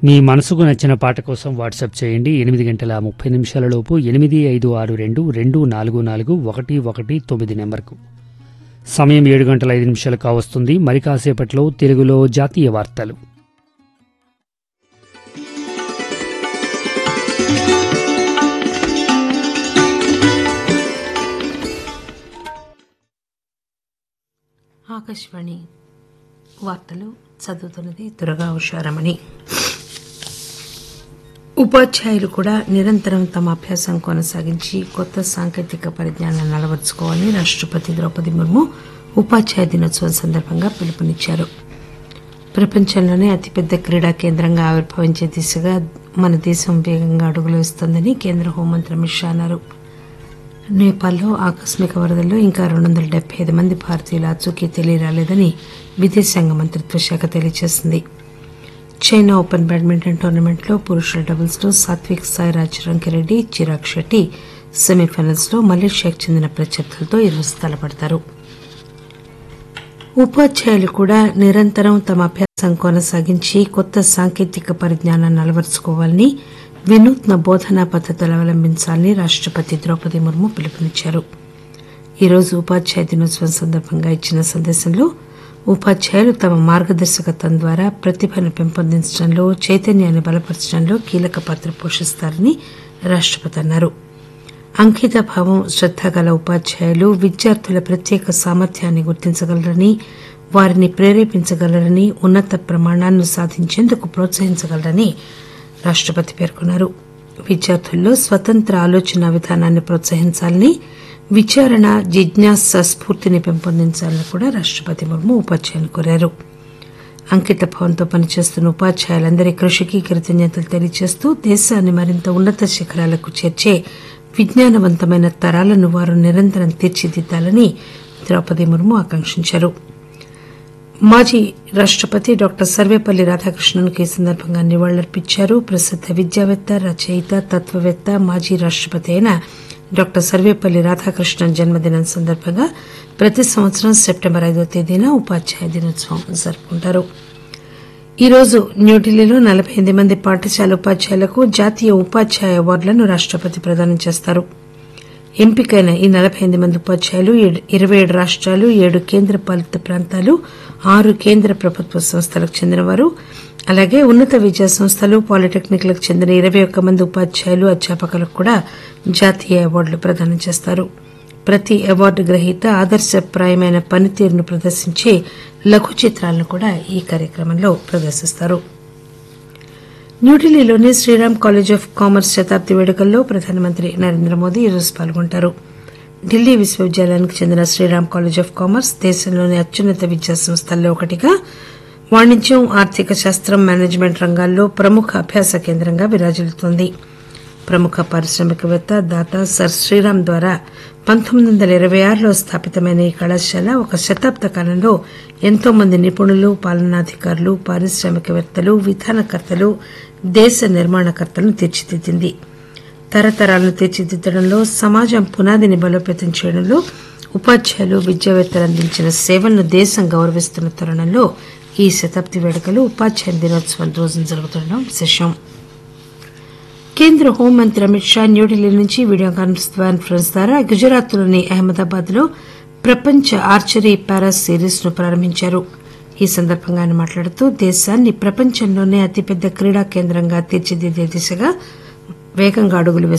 మీ మనసుకు నచ్చిన పాట కోసం వాట్సాప్ చేయండి. 8:30 లోపు 8562244119 నెంబర్కు. సమయం 7:05 కావస్తుంది. మరి కాసేపట్లో తెలుగులో జాతీయ వార్తలు. ఆకాశవాణి వార్తలు చదువుతున్నది దుర్గా ఉషారమణి. ఉపాధ్యాయులు కూడా నిరంతరం తమ అభ్యాసం కొనసాగించి కొత్త సాంకేతిక పరిజ్ఞానాన్ని అలవర్చుకోవాలని రాష్టపతి ద్రౌపది ముర్ము ఉపాధ్యాయ దినోత్సవం సందర్భంగా పిలుపునిచ్చారు. ప్రపంచంలోనే అతిపెద్ద క్రీడా కేంద్రంగా ఆవిర్భవించే దిశగా మన దేశం వేగంగా అడుగులు వేస్తోందని కేంద్ర హోంమంత్రి అమిత్ షా అన్నారు. నేపాల్లో ఆకస్మిక వరదల్లో ఇంకా 275 మంది భారతీయుల ఆచూకీ తెలియరాలేదని విదేశాంగ మంత్రిత్వ శాఖ తెలియజేసింది. చైనా ఓపెన్ బ్యాడ్మింటన్ టోర్నమెంట్లో పురుషుల డబుల్స్లో సాత్విక్ సాయిరాజ్ రంకిరెడ్డి, చిరాగ్ షెట్టి సెమీఫైనల్స్లో మలేషియాకు చెందిన ప్రత్యర్థులతో ఈరోజు తలపడతారు. ఉపాధ్యాయులు కూడా నిరంతరం తమ అభ్యాసం కొనసాగించి కొత్త సాంకేతిక పరిజ్ఞానాన్ని అలవరుచుకోవాలని, వినూత్న బోధనా పద్దతులు అవలంబించాలని రాష్టపతి ద్రౌపది ముర్ము పిలుపునిచ్చారు. ఈరోజు ఉపాధ్యాయ దినోత్సవం సందర్భంగా ఇచ్చిన సందేశంలో ఉపాధ్యాయులు తమ మార్గదర్శకత్వం ద్వారా ప్రతిభను పెంపొందించడంలో, చైతన్యాన్ని బలపరచడంలో కీలక పాత్ర పోషిస్తారని రాష్టపతి అన్నారు. అంకిత భావం, శ్రద్ధ గల ఉపాధ్యాయులు విద్యార్థుల ప్రత్యేక సామర్థ్యాన్ని గుర్తించగలరని, వారిని ప్రేరేపించగలరని, ఉన్నత ప్రమాణాలను సాధించేందుకు ప్రోత్సహించగలరని రాష్టపతి పేర్కొన్నారు. విద్యార్థుల్లో స్వతంత్ర ఆలోచన విధానాన్ని ప్రోత్సహించాలని, విచారణ, జిజ్ఞాస స్ఫూర్తిని పెంపొందించాలని కూడా రాష్టపతి ముర్ము ఉపాధ్యాయులను కోరారు. అంకిత భావంతో పనిచేస్తున్న ఉపాధ్యాయులందరి కృషికి కృతజ్ఞతలు తెలియజేస్తూ దేశాన్ని మరింత ఉన్నత శిఖరాలకు చేర్చే విజ్ఞానవంతమైన తరాలను వారు నిరంతరం తీర్చిదిద్దాలని ద్రౌపది ముర్ము ఆకాంక్షించారు. మాజీ రాష్టపతి డాక్టర్ సర్వేపల్లి రాధాకృష్ణన్కు ఈ సందర్భంగా నివాళులర్పించారు. ప్రసిద్ద విద్యావేత్త, రచయిత, తత్వవేత్త, మాజీ రాష్టపతి అయిన డాక్టర్ సర్వేపల్లి రాధాకృష్ణన్ జన్మదినం సందర్భంగా ప్రతి సంవత్సరం సెప్టెంబర్ 5వ తేదీన ఉపాధ్యాయ దినోత్సవం జరుపుకుంటారు. ఈరోజు న్యూఢిల్లీలో 48 మంది పాఠశాల ఉపాధ్యాయులకు జాతీయ ఉపాధ్యాయ అవార్డులను రాష్టపతి ప్రదానం చేస్తారు. ఎంపికైన ఈ 48 మంది ఉపాధ్యాయులు 27 రాష్టాలు, 7 కేంద్ర పాలిత ప్రాంతాలు, 6 కేంద్ర ప్రభుత్వ సంస్థలకు చెందినవారు, అలాగే ఉన్నత విద్యా సంస్థలు, పాలిటెక్నిక్లకు చెందిన 21 మంది ఉపాధ్యాయులు, అధ్యాపకులకు కూడా జాతీయ అవార్డులు ప్రదానం చేస్తారు. ప్రతి అవార్డు గ్రహీత ఆదర్శప్రాయమైన పనితీరును ప్రదర్శించే లఘు చిత్రాలను కూడా ఈ కార్యక్రమంలో ప్రదర్శిస్తారు. న్యూఢిల్లీలోని శ్రీరామ్ కాలేజ్ ఆఫ్ కామర్స్ శతాబ్ది వేడుకల్లో ప్రధానమంత్రి నరేంద్ర మోదీ ఈరోజు పాల్గొంటారు. ఢిల్లీ విశ్వవిద్యాలయానికి చెందిన శ్రీరామ్ కాలేజ్ ఆఫ్ కామర్స్ దేశంలోని అత్యున్నత విద్యా సంస్థల్లో ఒకటిగా, వాణిజ్యం, ఆర్థిక శాస్త్రం, మేనేజ్మెంట్ రంగాల్లో ప్రముఖ అభ్యాస కేంద్రంగా విరాజిల్లుతోంది. ప్రముఖ పారిశ్రామికవేత్త, దాత సర్ శ్రీరామ్ ద్వారా 1926లో స్థాపితమైన ఈ కళాశాల ఒక శతాబ్ద కాలంలో ఎంతో మంది నిపుణులు, పాలనాధికారులు, పారిశ్రామికవేత్తలు, విధానకర్తలు, దేశ నిర్మాణకర్తలను తీర్చిదిద్దింది. తరతరాలను తీర్చిదిద్దడంలో, సమాజం పునాదిని బలోపేతం చేయడంలో ఉపాధ్యాయులు, విద్యావేత్తలు అందించిన సేవలను దేశం గౌరవిస్తున్న తరుణంలో ఈ శతాబ్ది వేడుకలు ఉపాధ్యాయ దినోత్సవం రోజున జరుగుతుండడం విశేషం. కేంద్ర హోంమంత్రి అమిత్ షా న్యూఢిల్లీ నుంచి వీడియో కాన్ఫరెన్స్ ద్వారా గుజరాత్లోని అహ్మదాబాద్ లో ప్రపంచ ఆర్చరీ పారా సిరీస్ ను ప్రారంభించారు. ఈ సందర్భంగా ఆయన మాట్లాడుతూ దేశాన్ని ప్రపంచంలోనే అతిపెద్ద క్రీడా కేంద్రంగా తీర్చిదిద్దే దిశగా వేగంగా అడుగులు